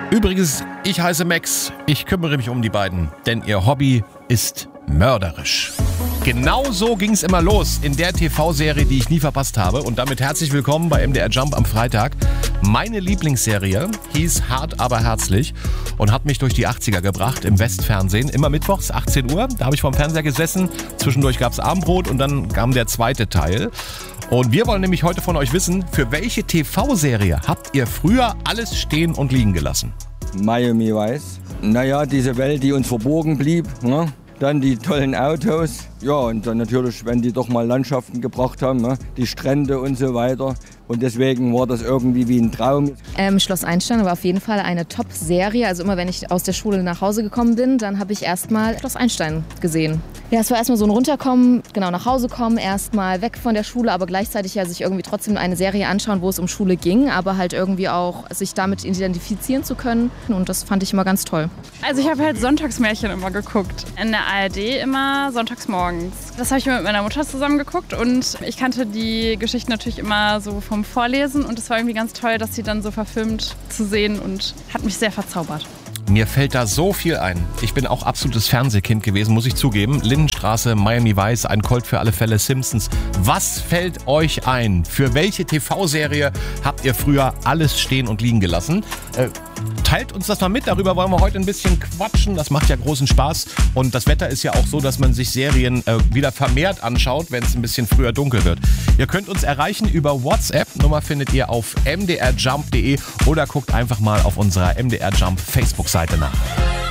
Übrigens, ich heiße Max. Ich kümmere mich um die beiden, denn ihr Hobby ist mörderisch. Genau so ging es immer los in der TV-Serie, die ich nie verpasst habe. Und damit herzlich willkommen bei MDR Jump am Freitag. Meine Lieblingsserie hieß Hart, aber herzlich und hat mich durch die 80er gebracht im Westfernsehen. Immer mittwochs, 18 Uhr. Da habe ich vorm Fernseher gesessen. Zwischendurch gab es Abendbrot und dann kam der zweite Teil. Und wir wollen nämlich heute von euch wissen, für welche TV-Serie habt ihr früher alles stehen und liegen gelassen? Miami Vice. Naja, diese Welt, die uns verborgen blieb. Ne? Dann die tollen Autos. Ja, und dann natürlich, wenn die doch mal Landschaften gebracht haben, ne? Die Strände und so weiter. Und deswegen war das irgendwie wie ein Traum. Schloss Einstein war auf jeden Fall eine Top-Serie. Also immer wenn ich aus der Schule nach Hause gekommen bin, dann habe ich erstmal Schloss Einstein gesehen. Ja, es war erstmal so ein Runterkommen, genau nach Hause kommen, erstmal weg von der Schule, aber gleichzeitig ja sich irgendwie trotzdem eine Serie anschauen, wo es um Schule ging, aber halt irgendwie auch sich damit identifizieren zu können. Und das fand ich immer ganz toll. Also ich habe halt Sonntagsmärchen immer geguckt. In der ARD immer sonntags morgens. Das habe ich mit meiner Mutter zusammen geguckt und ich kannte die Geschichten natürlich immer so vom Vorlesen und es war irgendwie ganz toll, dass sie dann so verfilmt zu sehen und hat mich sehr verzaubert. Mir fällt da so viel ein. Ich bin auch absolutes Fernsehkind gewesen, muss ich zugeben. Lindenstraße, Miami Vice, Ein Colt für alle Fälle, Simpsons. Was fällt euch ein? Für welche TV-Serie habt ihr früher alles stehen und liegen gelassen? Teilt uns das mal mit, darüber wollen wir heute ein bisschen quatschen. Das macht ja großen Spaß und das Wetter ist ja auch so, dass man sich Serien wieder vermehrt anschaut, wenn es ein bisschen früher dunkel wird. Ihr könnt uns erreichen über WhatsApp, Nummer findet ihr auf mdrjump.de oder guckt einfach mal auf unserer MDR Jump Facebook-Seite nach.